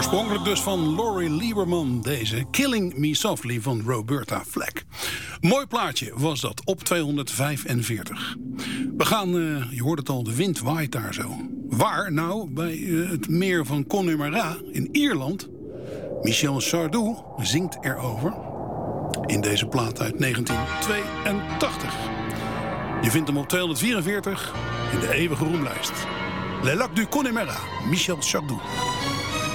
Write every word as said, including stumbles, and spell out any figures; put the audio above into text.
Oorspronkelijk dus van Laurie Lieberman, deze Killing Me Softly van Roberta Flack. Mooi plaatje was dat, op tweehonderdvijfenveertig. We gaan, uh, je hoort het al, de wind waait daar zo. Waar? Nou, bij uh, het meer van Connemara in Ierland. Michel Sardou zingt erover in deze plaat uit negentien tweeëntachtig. Je vindt hem op tweehonderdvierenveertig in de eeuwige roemlijst. Le Lac du Connemara, Michel Sardou.